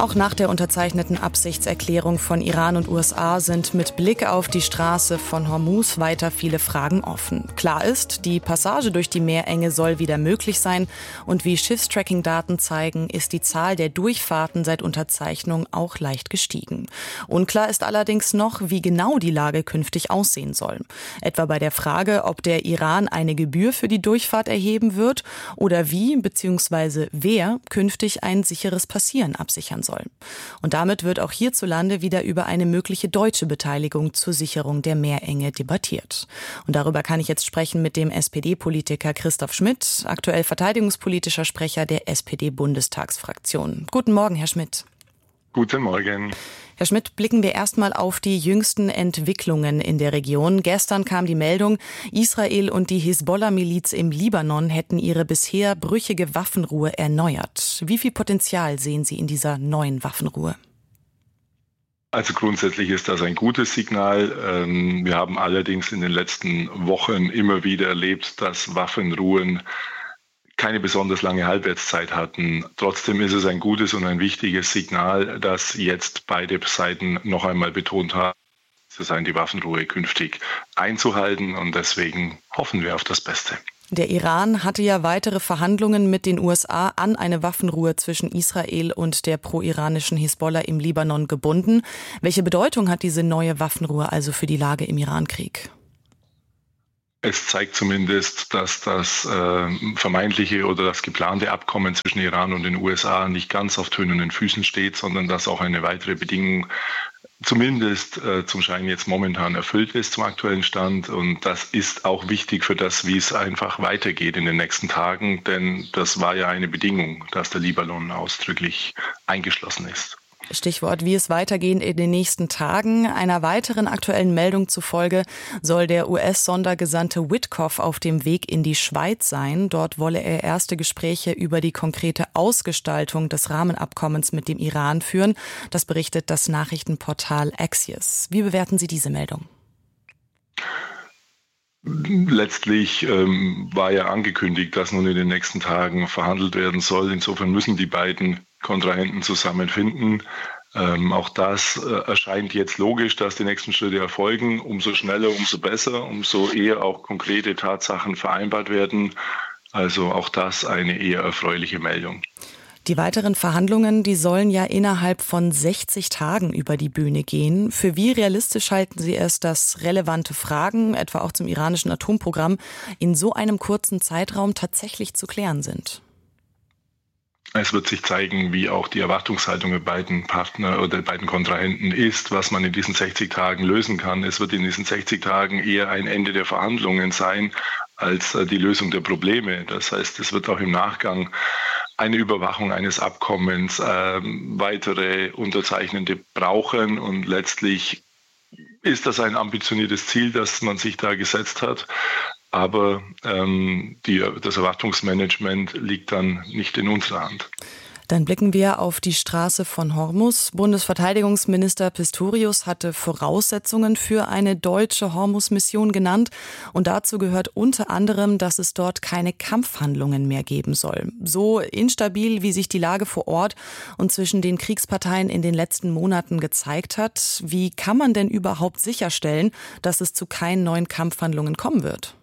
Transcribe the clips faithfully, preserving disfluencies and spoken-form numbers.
Auch nach der unterzeichneten Absichtserklärung von Iran und U S A sind mit Blick auf die Straße von Hormuz weiter viele Fragen offen. Klar ist, die Passage durch die Meerenge soll wieder möglich sein und wie Schiffstracking-Daten zeigen, ist die Zahl der Durchfahrten seit Unterzeichnung auch leicht gestiegen. Unklar ist allerdings noch, wie genau die Lage künftig aussehen soll. Etwa bei der Frage, ob der Iran eine Gebühr für die Durchfahrt erheben wird oder wie bzw. wer künftig ein sicheres Passieren absichern soll. Und damit wird auch hierzulande wieder über eine mögliche deutsche Beteiligung zur Sicherung der Meerenge debattiert. Und darüber kann ich jetzt sprechen mit dem S P D-Politiker Christoph Schmidt, aktuell verteidigungspolitischer Sprecher der S P D-Bundestagsfraktion. Guten Morgen, Herr Schmidt. Guten Morgen. Herr Schmidt, blicken wir erstmal auf die jüngsten Entwicklungen in der Region. Gestern kam die Meldung, Israel und die Hisbollah-Miliz im Libanon hätten ihre bisher brüchige Waffenruhe erneuert. Wie viel Potenzial sehen Sie in dieser neuen Waffenruhe? Also grundsätzlich ist das ein gutes Signal. Wir haben allerdings in den letzten Wochen immer wieder erlebt, dass Waffenruhen keine besonders lange Halbwertszeit hatten. Trotzdem ist es ein gutes und ein wichtiges Signal, dass jetzt beide Seiten noch einmal betont haben, zu sein, die Waffenruhe künftig einzuhalten, und deswegen hoffen wir auf das Beste. Der Iran hatte ja weitere Verhandlungen mit den U S A an eine Waffenruhe zwischen Israel und der pro-iranischen Hisbollah im Libanon gebunden. Welche Bedeutung hat diese neue Waffenruhe also für die Lage im Irankrieg? Es zeigt zumindest, dass das äh, vermeintliche oder das geplante Abkommen zwischen Iran und den U S A nicht ganz auf tönenden Füßen steht, sondern dass auch eine weitere Bedingung zumindest äh, zum Schein jetzt momentan erfüllt ist zum aktuellen Stand. Und das ist auch wichtig für das, wie es einfach weitergeht in den nächsten Tagen, denn das war ja eine Bedingung, dass der Libanon ausdrücklich eingeschlossen ist. Stichwort, wie es weitergeht in den nächsten Tagen. Einer weiteren aktuellen Meldung zufolge soll der U S-Sondergesandte Witkoff auf dem Weg in die Schweiz sein. Dort wolle er erste Gespräche über die konkrete Ausgestaltung des Rahmenabkommens mit dem Iran führen. Das berichtet das Nachrichtenportal Axios. Wie bewerten Sie diese Meldung? Letztlich ähm, war ja angekündigt, dass nun in den nächsten Tagen verhandelt werden soll. Insofern müssen die beiden Kontrahenten zusammenfinden. Ähm, auch das äh, erscheint jetzt logisch, dass die nächsten Schritte erfolgen. Umso schneller, umso besser, umso eher auch konkrete Tatsachen vereinbart werden. Also auch das eine eher erfreuliche Meldung. Die weiteren Verhandlungen, die sollen ja innerhalb von sechzig Tagen über die Bühne gehen. Für wie realistisch halten Sie es, dass relevante Fragen, etwa auch zum iranischen Atomprogramm, in so einem kurzen Zeitraum tatsächlich zu klären sind? Es wird sich zeigen, wie auch die Erwartungshaltung der beiden Partner oder der beiden Kontrahenten ist, was man in diesen sechzig Tagen lösen kann. Es wird in diesen sechzig Tagen eher ein Ende der Verhandlungen sein, als die Lösung der Probleme. Das heißt, es wird auch im Nachgang eine Überwachung eines Abkommens, äh, weitere Unterzeichnende brauchen, und letztlich ist das ein ambitioniertes Ziel, das man sich da gesetzt hat. Aber ähm, die, das Erwartungsmanagement liegt dann nicht in unserer Hand. Dann blicken wir auf die Straße von Hormuz. Bundesverteidigungsminister Pistorius hatte Voraussetzungen für eine deutsche Hormuz-Mission genannt. Und dazu gehört unter anderem, dass es dort keine Kampfhandlungen mehr geben soll. So instabil, wie sich die Lage vor Ort und zwischen den Kriegsparteien in den letzten Monaten gezeigt hat. Wie kann man denn überhaupt sicherstellen, dass es zu keinen neuen Kampfhandlungen kommen wird?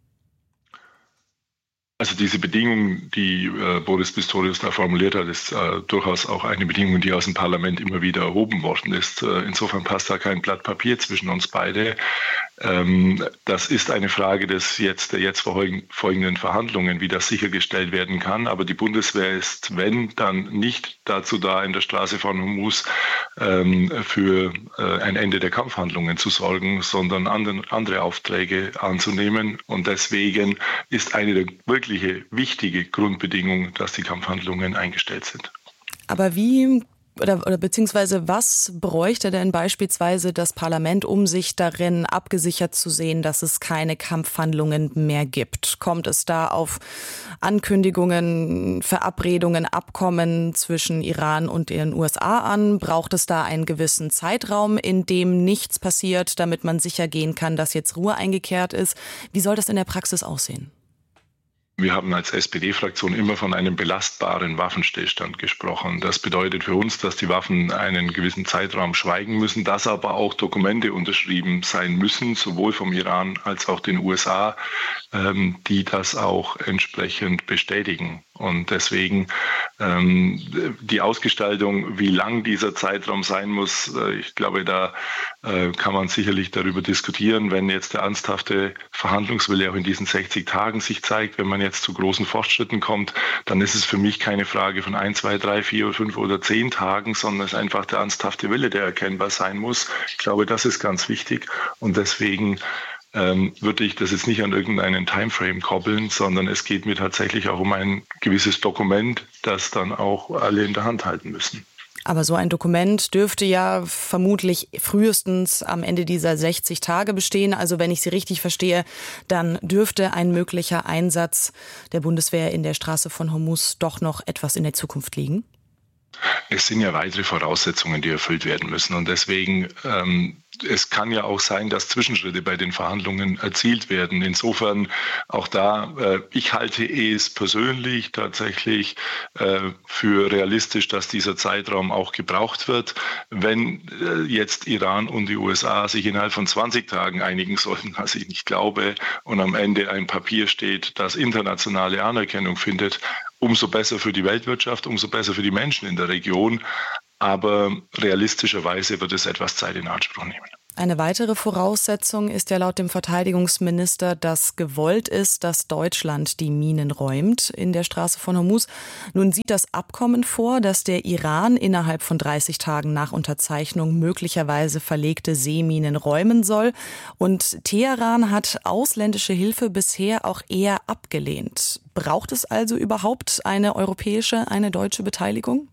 Also diese Bedingung, die äh, Boris Pistorius da formuliert hat, ist äh, durchaus auch eine Bedingung, die aus dem Parlament immer wieder erhoben worden ist. Äh, insofern passt da kein Blatt Papier zwischen uns beide. Ähm, das ist eine Frage des jetzt, der jetzt folgenden Verhandlungen, wie das sichergestellt werden kann. Aber die Bundeswehr ist, wenn, dann nicht dazu da, in der Straße von Hormuz ähm, für äh, ein Ende der Kampfhandlungen zu sorgen, sondern andere, andere Aufträge anzunehmen. Und deswegen ist eine der wirklich wichtige Grundbedingung, dass die Kampfhandlungen eingestellt sind. Aber wie oder, oder beziehungsweise was bräuchte denn beispielsweise das Parlament, um sich darin abgesichert zu sehen, dass es keine Kampfhandlungen mehr gibt? Kommt es da auf Ankündigungen, Verabredungen, Abkommen zwischen Iran und den U S A an? Braucht es da einen gewissen Zeitraum, in dem nichts passiert, damit man sicher gehen kann, dass jetzt Ruhe eingekehrt ist? Wie soll das in der Praxis aussehen? Wir haben als S P D-Fraktion immer von einem belastbaren Waffenstillstand gesprochen. Das bedeutet für uns, dass die Waffen einen gewissen Zeitraum schweigen müssen, dass aber auch Dokumente unterschrieben sein müssen, sowohl vom Iran als auch den U S A, ähm, die das auch entsprechend bestätigen. Und deswegen ähm, die Ausgestaltung, wie lang dieser Zeitraum sein muss, äh, ich glaube, da äh, kann man sicherlich darüber diskutieren, wenn jetzt der ernsthafte Verhandlungswille auch in diesen sechzig Tagen sich zeigt, wenn man jetzt zu großen Fortschritten kommt, dann ist es für mich keine Frage von ein, zwei, drei, vier, fünf oder zehn Tagen, sondern es ist einfach der ernsthafte Wille, der erkennbar sein muss. Ich glaube, das ist ganz wichtig und deswegen ähm, würde ich das jetzt nicht an irgendeinen Timeframe koppeln, sondern es geht mir tatsächlich auch um ein gewisses Dokument, das dann auch alle in der Hand halten müssen. Aber so ein Dokument dürfte ja vermutlich frühestens am Ende dieser sechzig Tage bestehen. Also wenn ich Sie richtig verstehe, dann dürfte ein möglicher Einsatz der Bundeswehr in der Straße von Hormuz doch noch etwas in der Zukunft liegen. Es sind ja weitere Voraussetzungen, die erfüllt werden müssen. Und deswegen, ähm, es kann ja auch sein, dass Zwischenschritte bei den Verhandlungen erzielt werden. Insofern auch da, äh, ich halte es persönlich tatsächlich äh, für realistisch, dass dieser Zeitraum auch gebraucht wird. Wenn äh, jetzt Iran und die U S A sich innerhalb von zwanzig Tagen einigen sollten, was ich nicht glaube, und am Ende ein Papier steht, das internationale Anerkennung findet, umso besser für die Weltwirtschaft, umso besser für die Menschen in der Region. Aber realistischerweise wird es etwas Zeit in Anspruch nehmen. Eine weitere Voraussetzung ist ja laut dem Verteidigungsminister, dass gewollt ist, dass Deutschland die Minen räumt in der Straße von Hormuz. Nun sieht das Abkommen vor, dass der Iran innerhalb von dreißig Tagen nach Unterzeichnung möglicherweise verlegte Seeminen räumen soll. Und Teheran hat ausländische Hilfe bisher auch eher abgelehnt. Braucht es also überhaupt eine europäische, eine deutsche Beteiligung?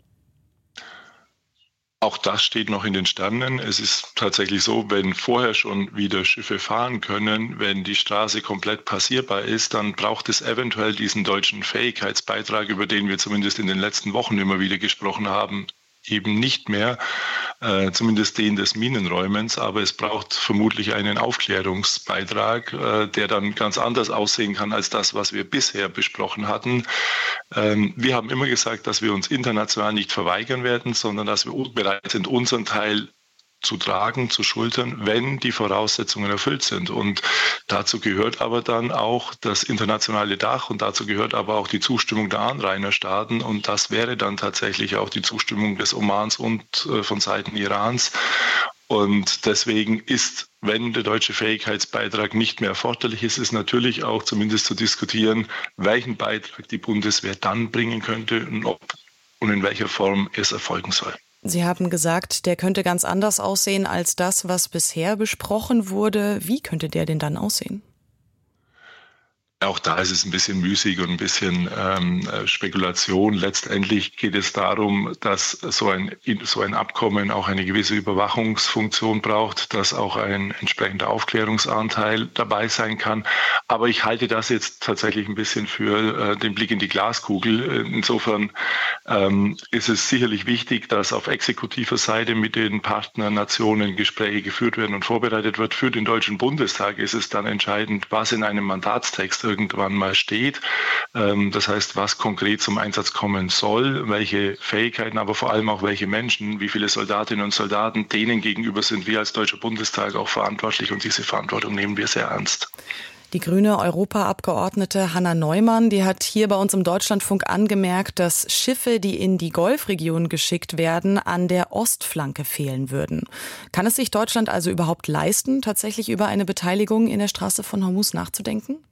Auch das steht noch in den Sternen. Es ist tatsächlich so, wenn vorher schon wieder Schiffe fahren können, wenn die Straße komplett passierbar ist, dann braucht es eventuell diesen deutschen Fähigkeitsbeitrag, über den wir zumindest in den letzten Wochen immer wieder gesprochen haben, eben nicht mehr, äh, zumindest den des Minenräumens, aber es braucht vermutlich einen Aufklärungsbeitrag, äh, der dann ganz anders aussehen kann als das, was wir bisher besprochen hatten. Ähm, wir haben immer gesagt, dass wir uns international nicht verweigern werden, sondern dass wir bereit sind, unseren Teil zu tragen, zu schultern, wenn die Voraussetzungen erfüllt sind. Und dazu gehört aber dann auch das internationale Dach und dazu gehört aber auch die Zustimmung der Anrainerstaaten und das wäre dann tatsächlich auch die Zustimmung des Omans und äh, von Seiten Irans. Und deswegen ist, wenn der deutsche Fähigkeitsbeitrag nicht mehr erforderlich ist, ist natürlich auch zumindest zu diskutieren, welchen Beitrag die Bundeswehr dann bringen könnte und ob und in welcher Form es erfolgen soll. Sie haben gesagt, der könnte ganz anders aussehen als das, was bisher besprochen wurde. Wie könnte der denn dann aussehen? Auch da ist es ein bisschen müßig und ein bisschen ähm, Spekulation. Letztendlich geht es darum, dass so ein, so ein Abkommen auch eine gewisse Überwachungsfunktion braucht, dass auch ein entsprechender Aufklärungsanteil dabei sein kann. Aber ich halte das jetzt tatsächlich ein bisschen für äh, den Blick in die Glaskugel. Insofern ähm, ist es sicherlich wichtig, dass auf exekutiver Seite mit den Partnernationen Gespräche geführt werden und vorbereitet wird. Für den Deutschen Bundestag ist es dann entscheidend, was in einem Mandatstext irgendwann mal steht. Das heißt, was konkret zum Einsatz kommen soll, welche Fähigkeiten, aber vor allem auch welche Menschen, wie viele Soldatinnen und Soldaten, denen gegenüber sind wir als Deutscher Bundestag auch verantwortlich und diese Verantwortung nehmen wir sehr ernst. Die grüne Europaabgeordnete Hanna Neumann, die hat hier bei uns im Deutschlandfunk angemerkt, dass Schiffe, die in die Golfregion geschickt werden, an der Ostflanke fehlen würden. Kann es sich Deutschland also überhaupt leisten, tatsächlich über eine Beteiligung in der Straße von Hormuz nachzudenken?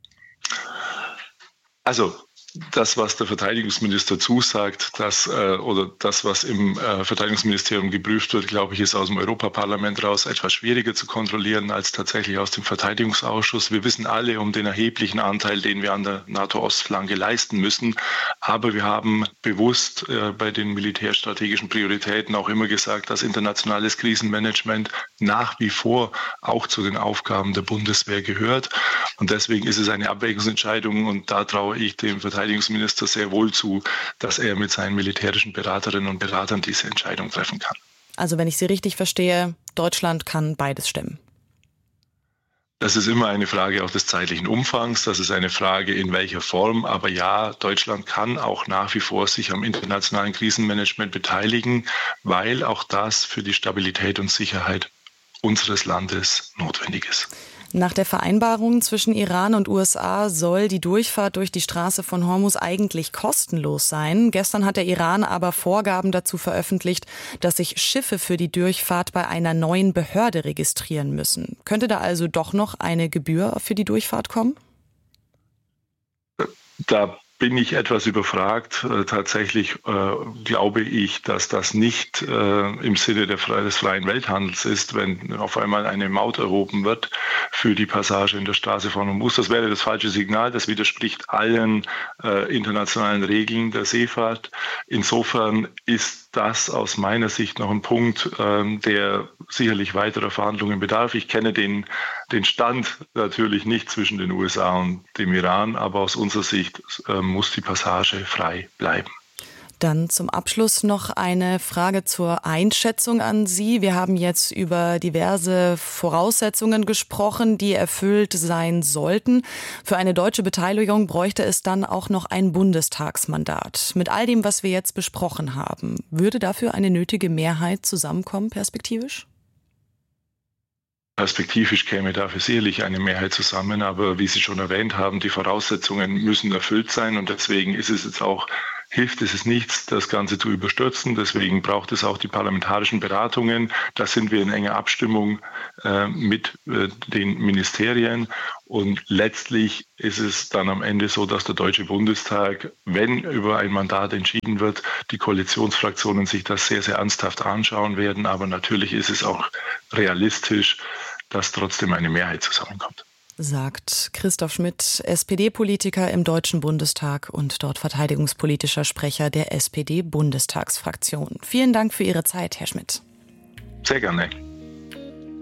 Also das, was der Verteidigungsminister zusagt, das, äh, oder das, was im äh, Verteidigungsministerium geprüft wird, glaube ich, ist aus dem Europaparlament raus etwas schwieriger zu kontrollieren als tatsächlich aus dem Verteidigungsausschuss. Wir wissen alle um den erheblichen Anteil, den wir an der NATO-Ostflanke leisten müssen. Aber wir haben bewusst äh, bei den militärstrategischen Prioritäten auch immer gesagt, dass internationales Krisenmanagement nach wie vor auch zu den Aufgaben der Bundeswehr gehört. Und deswegen ist es eine Abwägungsentscheidung und da traue ich dem Verteidigungsminister Verteidigungsminister sehr wohl zu, dass er mit seinen militärischen Beraterinnen und Beratern diese Entscheidung treffen kann. Also wenn ich Sie richtig verstehe, Deutschland kann beides stemmen. Das ist immer eine Frage auch des zeitlichen Umfangs, das ist eine Frage in welcher Form. Aber ja, Deutschland kann auch nach wie vor sich am internationalen Krisenmanagement beteiligen, weil auch das für die Stabilität und Sicherheit unseres Landes notwendig ist. Nach der Vereinbarung zwischen Iran und U S A soll die Durchfahrt durch die Straße von Hormuz eigentlich kostenlos sein. Gestern hat der Iran aber Vorgaben dazu veröffentlicht, dass sich Schiffe für die Durchfahrt bei einer neuen Behörde registrieren müssen. Könnte da also doch noch eine Gebühr für die Durchfahrt kommen? Da bin ich etwas überfragt. Äh, tatsächlich äh, glaube ich, dass das nicht äh, im Sinne der, des freien Welthandels ist, wenn auf einmal eine Maut erhoben wird für die Passage in der Straße von Hormuz. Das wäre das falsche Signal. Das widerspricht allen äh, internationalen Regeln der Seefahrt. Insofern ist das aus meiner Sicht noch ein Punkt, äh, der sicherlich weiterer Verhandlungen bedarf. Ich kenne den, den Stand natürlich nicht zwischen den U S A und dem Iran, aber aus unserer Sicht äh, muss die Passage frei bleiben. Dann zum Abschluss noch eine Frage zur Einschätzung an Sie. Wir haben jetzt über diverse Voraussetzungen gesprochen, die erfüllt sein sollten. Für eine deutsche Beteiligung bräuchte es dann auch noch ein Bundestagsmandat. Mit all dem, was wir jetzt besprochen haben, würde dafür eine nötige Mehrheit zusammenkommen, perspektivisch? Perspektivisch käme dafür sicherlich eine Mehrheit zusammen, aber wie Sie schon erwähnt haben, die Voraussetzungen müssen erfüllt sein und deswegen ist es jetzt auch, hilft es es nichts, das Ganze zu überstürzen. Deswegen braucht es auch die parlamentarischen Beratungen. Da sind wir in enger Abstimmung äh, mit äh, den Ministerien und letztlich ist es dann am Ende so, dass der Deutsche Bundestag, wenn über ein Mandat entschieden wird, die Koalitionsfraktionen sich das sehr, sehr ernsthaft anschauen werden. Aber natürlich ist es auch realistisch, dass trotzdem eine Mehrheit zusammenkommt. Sagt Christoph Schmidt, S P D-Politiker im Deutschen Bundestag und dort verteidigungspolitischer Sprecher der S P D-Bundestagsfraktion. Vielen Dank für Ihre Zeit, Herr Schmidt. Sehr gerne.